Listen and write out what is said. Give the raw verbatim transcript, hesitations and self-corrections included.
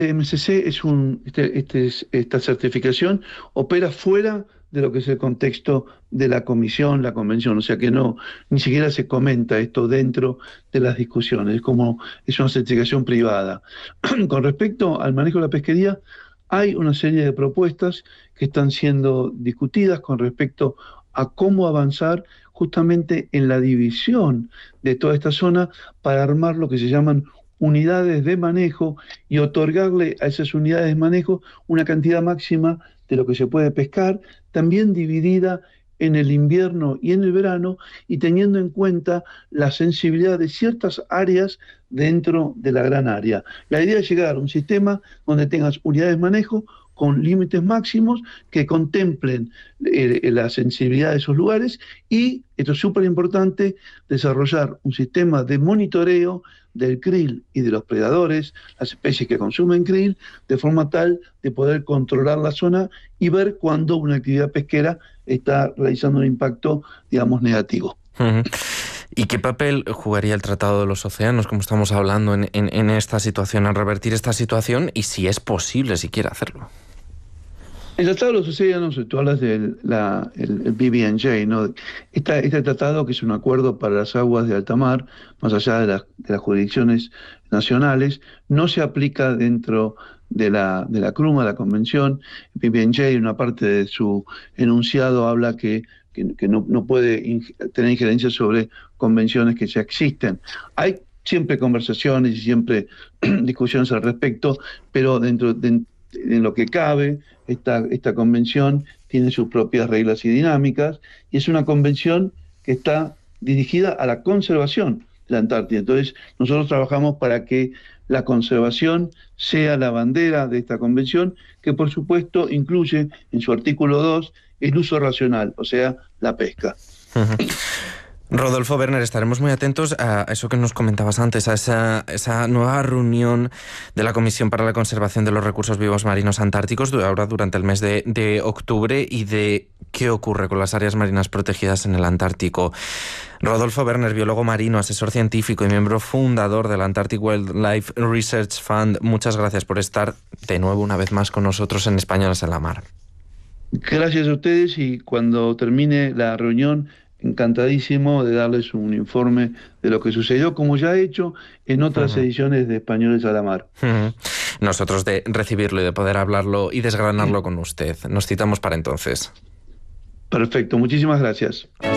M S C es un, este, este es- esta certificación opera fuera de lo que es el contexto de la comisión, la convención, o sea que no, ni siquiera se comenta esto dentro de las discusiones, es como, es una certificación privada. Con respecto al manejo de la pesquería, hay una serie de propuestas que están siendo discutidas con respecto a cómo avanzar justamente en la división de toda esta zona para armar lo que se llaman unidades de manejo y otorgarle a esas unidades de manejo una cantidad máxima de lo que se puede pescar, también dividida en el invierno y en el verano, y teniendo en cuenta la sensibilidad de ciertas áreas dentro de la gran área. La idea es llegar a un sistema donde tengas unidades de manejo con límites máximos que contemplen eh, la sensibilidad de esos lugares y, esto es súper importante, desarrollar un sistema de monitoreo del krill y de los predadores, las especies que consumen krill, de forma tal de poder controlar la zona y ver cuando una actividad pesquera está realizando un impacto, digamos, negativo. Ujú. ¿Y qué papel jugaría el Tratado de los Océanos, como estamos hablando, en, en, en esta situación, en revertir esta situación y si es posible siquiera hacerlo? El Tratado de los Océanos, tú hablas del la, el, el B B N J, ¿no? Esta- este tratado, que es un acuerdo para las aguas de alta mar, más allá de, las de las jurisdicciones nacionales, no se aplica dentro de la, de la CRUMA, la convención. El B B N J, en una parte de su enunciado, habla que, que, que no, no puede ing- tener injerencia sobre convenciones que ya existen. Hay siempre conversaciones y siempre discusiones al respecto, pero dentro de, en lo que cabe, esta, esta convención tiene sus propias reglas y dinámicas, y es una convención que está dirigida a la conservación de la Antártida. Entonces, nosotros trabajamos para que la conservación sea la bandera de esta convención, que por supuesto incluye en su artículo dos el uso racional, o sea, la pesca. Ujú. Rodolfo Werner, estaremos muy atentos a eso que nos comentabas antes, a esa, esa nueva reunión de la Comisión para la Conservación de los Recursos Vivos Marinos Antárticos, ahora durante el mes de, de octubre, y de qué ocurre con las áreas marinas protegidas en el Antártico. Rodolfo Werner, biólogo marino, asesor científico y miembro fundador del Antarctic Wildlife Research Fund, muchas gracias por estar de nuevo una vez más con nosotros en Españoles en la Mar. Gracias a ustedes, y cuando termine la reunión, encantadísimo de darles un informe de lo que sucedió, como ya he hecho en otras Ujú. ediciones de Españoles a la Mar. Ujú. Nosotros de recibirlo y de poder hablarlo y desgranarlo con usted. Nos citamos para entonces. Perfecto, muchísimas gracias.